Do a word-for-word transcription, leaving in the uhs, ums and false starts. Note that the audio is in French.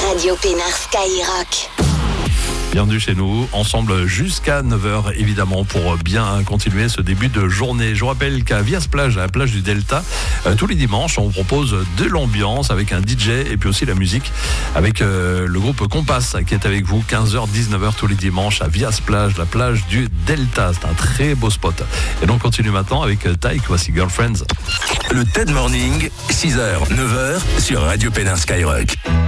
Radio Pénard Skyrock. Bienvenue chez nous, ensemble jusqu'à neuf heures évidemment pour bien continuer ce début de journée. Je vous rappelle qu'à Vias-Plage, à la plage du Delta, euh, tous les dimanches, on vous propose de l'ambiance avec un D J et puis aussi la musique avec euh, le groupe Compass qui est avec vous quinze heures dix-neuf heures tous les dimanches à Vias-Plage, la plage du Delta. C'est un très beau spot. Et donc on continue maintenant avec Tyke, voici Girlfriends. Le Ted Morning, six heures neuf heures sur Radio Pénard Skyrock.